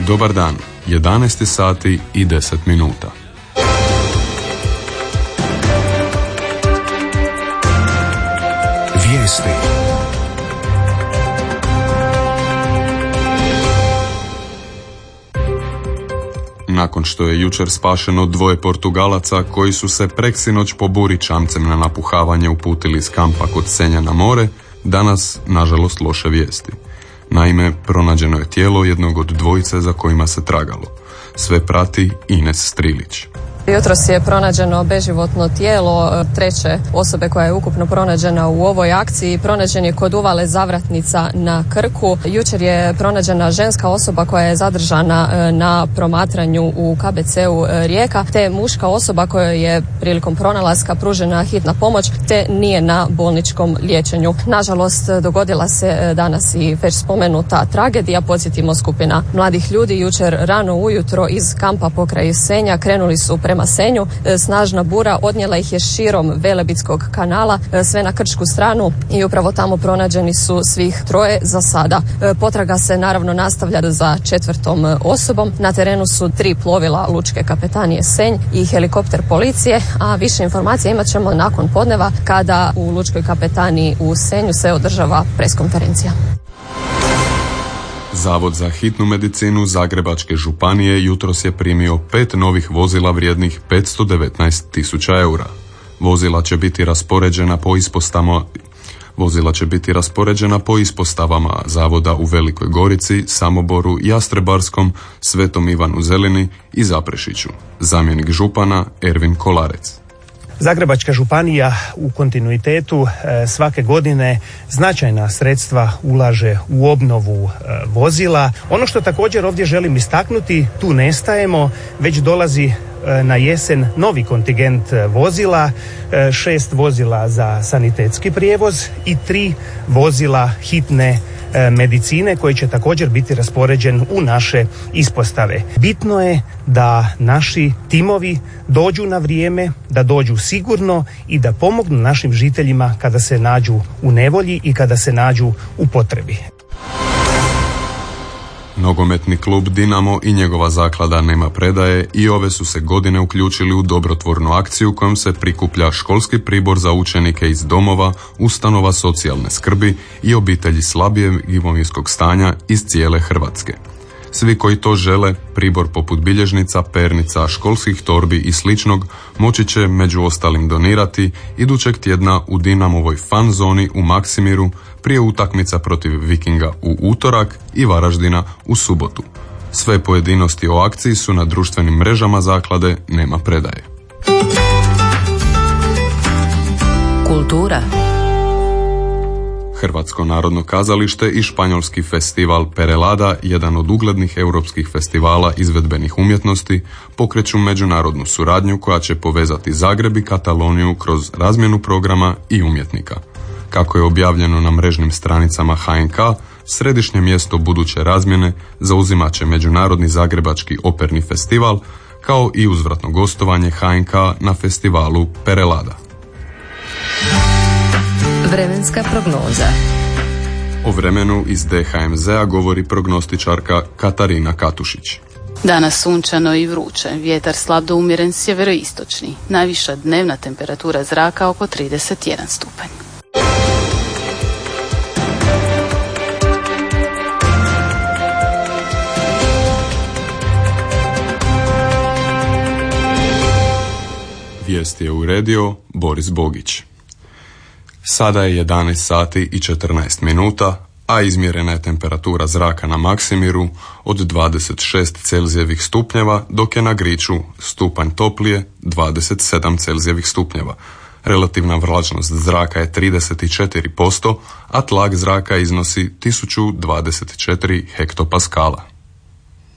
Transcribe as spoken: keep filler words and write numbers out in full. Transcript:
Dobar dan, jedanaest sati i deset minuta. Vijesti. Nakon što je jučer spašeno dvoje Portugalaca koji su se preksinoć po buri čamcem na napuhavanje uputili iz kampa kod Senja na more, danas, nažalost, loše vijesti. Naime, pronađeno je tijelo jednog od dvojice za kojima se tragalo. Sve prati Ines Strilić. Jutros je pronađeno beživotno tijelo treće osobe koja je ukupno pronađena u ovoj akciji. Pronađen je kod uvale Zavratnica na Krku. Jučer je pronađena ženska osoba koja je zadržana na promatranju u K B C-u Rijeka, te muška osoba kojoj je prilikom pronalaska pružena hitna pomoć, te nije na bolničkom liječenju. Nažalost, dogodila se danas i već spomenuta tragedija. Podsjetimo, skupina mladih ljudi jučer rano ujutro iz kampa pokraj Senja krenuli su prema Senju. Snažna bura odnijela ih je širom Velebitskog kanala, sve na krčku stranu, i upravo tamo pronađeni su svih troje za sada. Potraga se naravno nastavlja za četvrtom osobom. Na terenu su tri plovila Lučke kapetanije Senj i helikopter policije, a više informacija imat ćemo nakon podneva kada u Lučkoj kapetaniji u Senju se održava preskonferencija. Zavod za hitnu medicinu Zagrebačke županije jutros je primio pet novih vozila vrijednih petsto devetnaest tisuća eura. Vozila će biti raspoređena po ispostavama Vozila će biti raspoređena po ispostavama zavoda u Velikoj Gorici, Samoboru, Jastrebarskom, Svetom Ivanu Zelini i Zaprešiću. Zamjenik župana Ervin Kolarec. Zagrebačka županija u kontinuitetu e, svake godine značajna sredstva ulaže u obnovu e, vozila. Ono što također ovdje želim istaknuti, tu ne stajemo, već dolazi e, na jesen novi kontingent vozila, e, šest vozila za sanitetski prijevoz i tri vozila hitne medicine koji će također biti raspoređen u naše ispostave. Bitno je da naši timovi dođu na vrijeme, da dođu sigurno i da pomognu našim žiteljima kada se nađu u nevolji i kada se nađu u potrebi. Nogometni klub Dinamo i njegova zaklada Nema predaje i ove su se godine uključili u dobrotvornu akciju kojom se prikuplja školski pribor za učenike iz domova, ustanova socijalne skrbi i obitelji slabijeg imovinskog stanja iz cijele Hrvatske. Svi koji to žele, pribor poput bilježnica, pernica, školskih torbi i sličnog moći će među ostalim donirati idućeg tjedna u Dinamovoj fan zoni u Maksimiru prije utakmica protiv Vikinga u utorak i Varaždina u subotu. Sve pojedinosti o akciji su na društvenim mrežama zaklade Nema predaje. Kultura. Hrvatsko narodno kazalište i španjolski festival Perelada, jedan od uglednih europskih festivala izvedbenih umjetnosti, pokreću međunarodnu suradnju koja će povezati Zagreb i Kataloniju kroz razmjenu programa i umjetnika. Kako je objavljeno na mrežnim stranicama H N K, središnje mjesto buduće razmjene zauzimat će Međunarodni zagrebački operni festival, kao i uzvratno gostovanje H N K na festivalu Perelada. Vremenska prognoza. O vremenu iz D H M Z-a govori prognostičarka Katarina Katušić. Danas sunčano i vruće, vjetar slab do umjeren sjeveroistočni, najviša dnevna temperatura zraka oko trideset jedan stupanj. Vijest je uredio Boris Bogić. Sada je jedanaest sati i četrnaest minuta, a izmjerena je temperatura zraka na Maksimiru od dvadeset šest Celzijevih stupnjeva, dok je na Griču stupanj toplije dvadeset sedam Celzijevih stupnjeva. Relativna vlažnost zraka je trideset četiri posto, a tlak zraka iznosi tisuću dvadeset četiri hektopaskala.